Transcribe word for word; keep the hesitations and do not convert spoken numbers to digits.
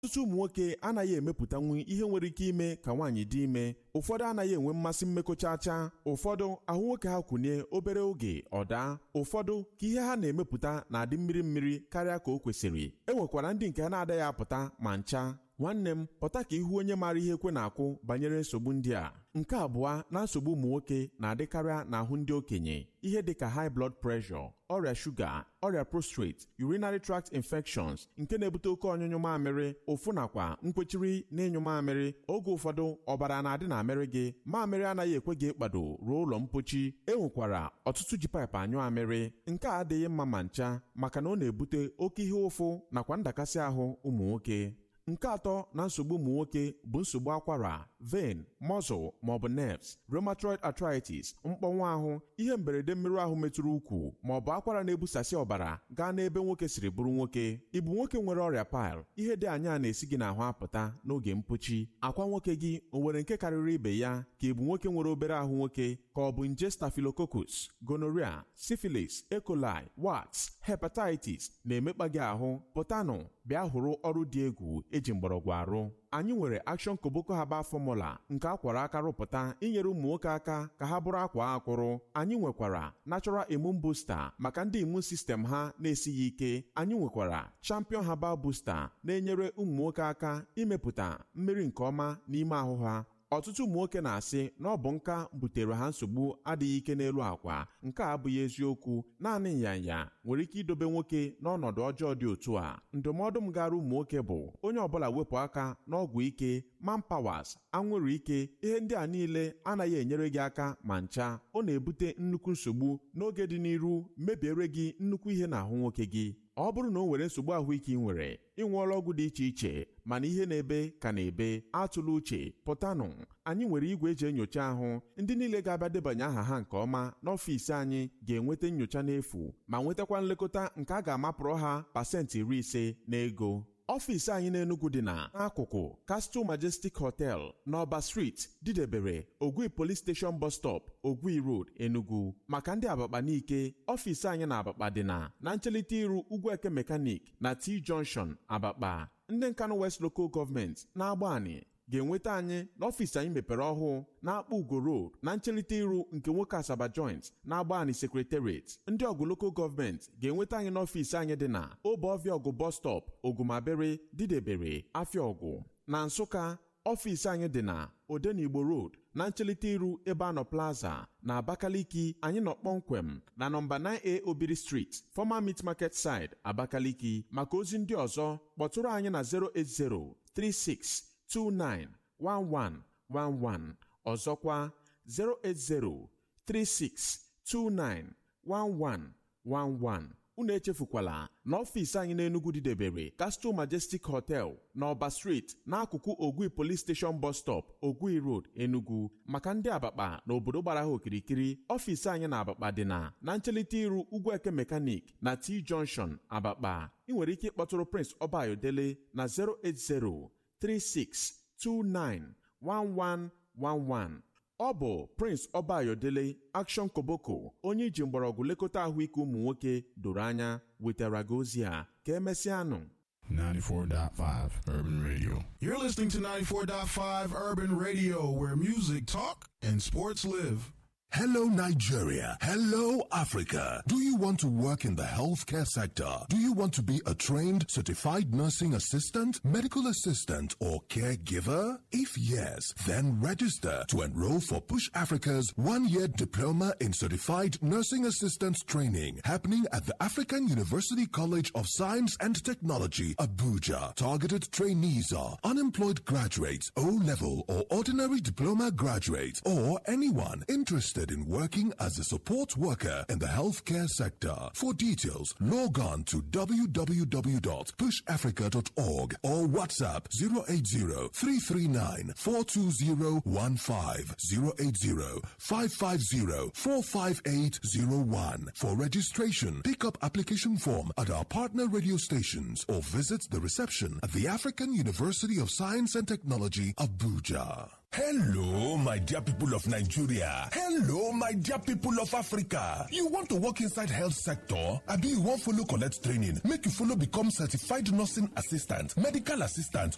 Ọtụtụ ụmụ nwoke anaghị emepụtanwu ihe nwere ike ime ka nwaanyị dị ime. Ụfọdụ anaghị enwe mmasị mmekọchacha. Ụfọdụ ahụ nwoke ha kwụnye obere oge ọ daa. Ụfọdụ ka ihe ha na-emepụta na-adị mmiri mmiri karịa ka o kwesịrị. E nwekwara ndị nke ha na-adaghị apụta ma ncha. Nwanne m, pụta ka ihu onye maara ihe ekwe na-akwụ banyere nsogbu ndị a. Nke abụọ na nsogbu ụmụ nwoke na-adịkarịa n'ahụ ndị okenye. Ihe dịka high blood pressure, ọrịa shuga, ọrịa prostate, urinary tract infections nke na-ebute oke ọnyụnyụ mamịrị, ụfụ nakwa nkwechiri n'ịnyụ mamịrị. Oge ụfọdụ ọbara na-adị n'amịrị gị, mamịrị anaghị ekwe gị ịkpado ruo ụlọ mpochi. E nwekwara ọtụtụ ji paịpụ anyụ amịrị. Nke a adịghị mma ma ncha maka na ọ na-ebute oke ihe ụfụ nakwa ndakasị ahụ ụmụ nwoke. Nke atọ na nsogbu ụmụ nwoke bụ nsogbu akwara, vein, muscle maọbụ nerves, rheumatoid arthritis, mkpọnwụ ahụ, ihe mberede mmerụ ahụ metụrụ ukwu maọbụ akwara na-ebusasị ọbara gaa n'ebe nwoke siri bụrụ nwoke. Ịbụ nwoke nwere ọrịa pile, ihe dị anya na-esi gị n'ahụ apụta n'oge mpochi. Akwa nwoke gị o nwere nke karịrị ibe ya? Ka ịbụ nwoke nwere obere ahụ nwoke, ka ọ bụ nje staphylococcus, gonorrhea, syphilis, E. coli, warts, hepatitis na-emekpa gị ahụ? Pụtanụ bịa hụrụ ọrụ dị egwu eji mgbọrọgwụ arụ. Anyị nwere Action Koboko Herbal Formula nke akwara aka rụpụta inyere ụmụ nwoke aka ka ha bụrụ akwa akwụrụ. Anyị nwekwara Natural Immune Booster maka ndị immune system ha na-esighị ike. Anyị nwekwara Champion Herbal Booster na-enyere ụmụ nwoke aka imepụta mmiri nke ọma n'ime ahụ ha. Ọtụtụ ụmụ nwoke na-asị na ọ bụ nka butere ha nsogbu adịghị ike n'elu akwa. Nke a abụghị eziokwu. Naanị nyanya nwere ike idobe nwoke n'ọnọdụ ọjọọ dị otu a. Ndụmọdụ m gara ụmụ nwoke bụ onye ọbụla wepụ aka n'ọgwụ ike, manpowers, anwụrụ ike. Ihe ndị a niile anaghị enyere gị aka ma ncha. Ọ na-ebute nnukwu nsogbu n'oge dị n'iru, mebiere gị nnukwu ihe n'ahụ nwoke gị. Ọ bụrụ na o nwere nsogbu ahụike ị nwere, ị nwụọla ọgwụ dị iche iche mana ihe na-ebe ka na-ebe, atụla uche, pụtanụ. Anyị nwere igwe eji enyocha ahụ. Ndị niile ga-abịa debanye aha ha nke ọma n'ọfịs anyị ga-enweta nyocha n'efu ma nwetakwa nlekọta nke a ga-amapụrụ ha pasentị iri ise n'ego. Ọfịs anyị n'Enugu dị na n'akụkụ Castle Majestic Hotel n'Ọba Street, Didebere, Ogui Police Station Bus Stop, Ogui Road, Enugu. Maka ndị Abakpa n'ike, ọfịs anyị na Abakpa dị na na nchelite iru Ugwu Eke Mechanic na T Junction, Abakpa. Ndị Nkanu West Local Government na-Agbani ga-enweta anyị n'ọfịs anyị mepere ọhụụ na-akpọ Ugo Road na nchelite iru nke nwoke Asaba Joint na-Agbani Secretariat. Ndị Ọgụ Local Government ga-enweta anyị n'ọfịs anyị dị na Obeọfịa Ọgụ Bus Stop, Ogumabere, Didebere, Afịaọgụ. Na Nsụka, ọfịs anyị dị na Odenigbo Road na nchelite iru Ebeano Plaza. Na Abakaliki, anyị nọ kpọmkwem na nọmba nine A Obiri Street, Former Meat Market Side, Abakaliki. Maka ozi ndị ọzọ, kpọtụrụ anyị na zero eight zero three six two nine one one one one. Ọzọkwa zero eight zero three six two nine one one one one. Unu echefukwala na ọfịs anyị n'Enugu didebere Castle Majestic Hotel n'Ọba Street n'akụkụ Ogui Police Station Bus Stop, Ogui Road, Enugu. Maka ndị Abakpa na obodo gbara ha okirikiri, ọfịs anyị na Abakpa dị na na nchelite iru Ugwu Eke Mechanic na T Junction, Abakpa. Ị nwere ike ịkpọtụrụ Prince Obayodele na zero eight zero three six two nine one one one one. Ọ bụ Prince Obayodele, Action Koboko, onye iji mgbọrọgwụ lekọta ahụike ụmụ nwoke doro anya, wetara gị ozi a. Ka emesịanụ. ninety-four point five Urban Radio. You're listening to ninety-four point five Urban Radio, where music talk and sports live. Hello, Nigeria. Hello, Africa. Do you want to work in the healthcare sector? Do you want to be a trained, certified nursing assistant, medical assistant, or caregiver? If yes, then register to enroll for Push Africa's one-year diploma in certified nursing assistant training happening at the African University College of Science and Technology, Abuja. Targeted trainees are unemployed graduates, O-level or ordinary diploma graduates, or anyone interested in working as a support worker in the healthcare sector. For details, log on to w w w dot push africa dot org or WhatsApp zero eight zero three three nine four two zero one five, zero eight zero five five zero four five eight zero one. For registration, pick up application form at our partner radio stations or visit the reception at the African University of Science and Technology, Abuja. Hello, my dear people of Nigeria. Hello, my dear people of Africa. You want to work inside health sector? Abi you want follow collect training? Make you follow become certified nursing assistant, medical assistant,